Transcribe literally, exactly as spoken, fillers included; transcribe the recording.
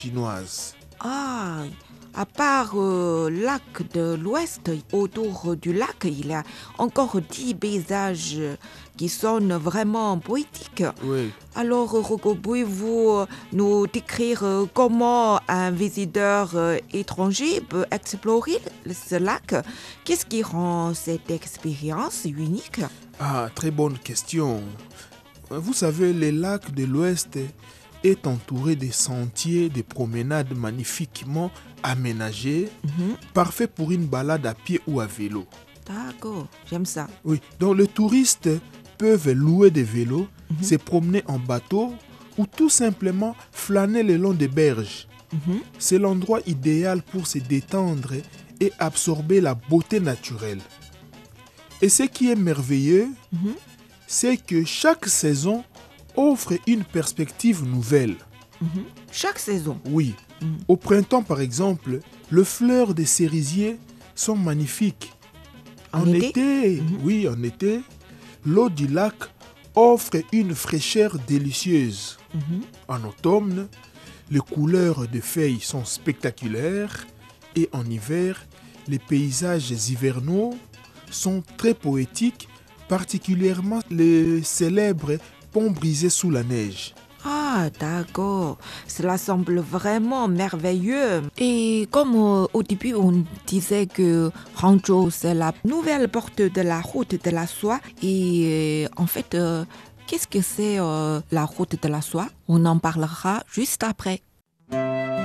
chinoise. Ah, à part euh, lac de l'Ouest, autour du lac, il y a encore dix paysages qui sonnent vraiment poétiques. Oui. Alors, Rocco, pouvez-vous nous décrire euh, comment un visiteur euh, étranger peut explorer ce lac? Qu'est-ce qui rend cette expérience unique? Ah, très bonne question. Vous savez, le lac de l'Ouest est entouré de sentiers, de promenades magnifiquement aménagés, Mhm. parfait pour une balade à pied ou à vélo. D'accord, j'aime ça. Oui, donc les touristes peuvent louer des vélos, Mhm. se promener en bateau ou tout simplement flâner le long des berges. Mhm. C'est l'endroit idéal pour se détendre et absorber la beauté naturelle. Et ce qui est merveilleux, Mhm. c'est que chaque saison offre une perspective nouvelle. Mhm. Chaque saison. Oui, Mhm. au printemps par exemple, les fleurs des cerisiers sont magnifiques. En été? été, Mhm. oui, en été, l'eau du lac offre une fraîcheur délicieuse. Mhm. En automne, les couleurs des feuilles sont spectaculaires et en hiver, les paysages hivernaux sont très poétiques, particulièrement les célèbres ponts brisés sous la neige. Ah, d'accord. Cela semble vraiment merveilleux. Et comme euh, au début, on disait que Hangzhou, c'est la nouvelle porte de la route de la soie. Et euh, en fait, euh, qu'est-ce que c'est euh, la route de la soie? On en parlera juste après.